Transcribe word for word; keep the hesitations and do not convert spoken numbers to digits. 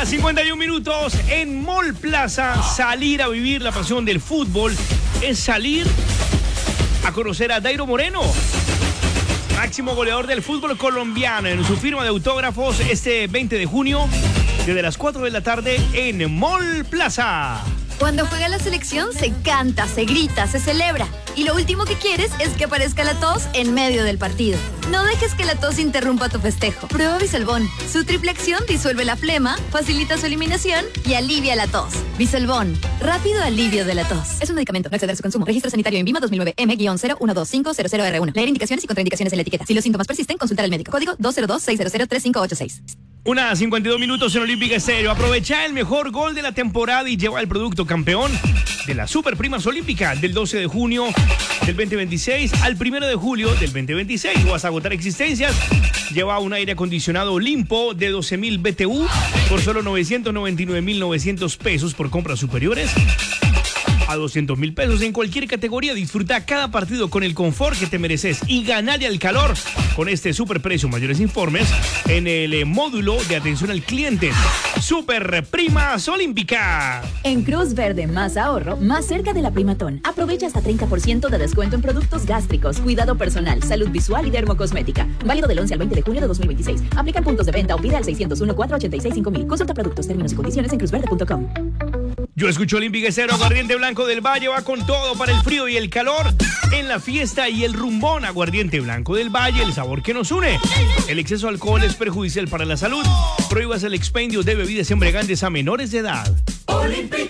Una cincuenta y un minutos en Mall Plaza. Salir a vivir la pasión del fútbol es salir a conocer a Dairo Moreno, máximo goleador del fútbol colombiano, en su firma de autógrafos este veinte de junio, desde las cuatro de la tarde en Mall Plaza. Cuando juega la selección se canta, se grita, se celebra. Y lo último que quieres es que aparezca la tos en medio del partido. No dejes que la tos interrumpa tu festejo. Prueba Bisalbón. Su triple acción disuelve la flema, facilita su eliminación y alivia la tos. Bisalbón. Rápido alivio de la tos. Es un medicamento. No exceder su consumo. Registro sanitario en INVIMA dos mil nueve M cero uno dos cinco cero cero R uno. Leer indicaciones y contraindicaciones en la etiqueta. Si los síntomas persisten, consultar al médico. Código dos cero dos seis cero cero tres cinco ocho seis. Una cincuenta y dos minutos en Olímpica Estéreo. Aprovecha el mejor gol de la temporada y lleva el producto campeón de las Super Primas Olímpicas del doce de junio del veinte veintiséis al primero de julio del veinte veintiséis. O hasta agotar existencias. Lleva un aire acondicionado Limpo de doce mil B T U por solo novecientos noventa y nueve mil novecientos pesos por compras superiores a doscientos mil pesos en cualquier categoría. Disfruta cada partido con el confort que te mereces y ganale al calor con este superprecio. Mayores informes en el módulo de atención al cliente. Super Primas Olímpica. En Cruz Verde, más ahorro, más cerca de la Primatón. Aprovecha hasta treinta por ciento de descuento en productos gástricos, cuidado personal, salud visual y dermocosmética. Válido del once al veinte de junio de dos mil veintiséis. Aplican puntos de venta o pide al seiscientos uno, cuatrocientos ochenta y seis, cinco mil. Consulta productos, términos y condiciones en cruz verde punto com. Yo escucho Olímpica Estéreo. Aguardiente Blanco del Valle va con todo para el frío y el calor en la fiesta y el rumbón. Aguardiente Blanco del Valle, el sabor que nos une. El exceso de alcohol es perjudicial para la salud. Prohíbas el expendio de bebidas embriagantes a menores de edad. Olímpica.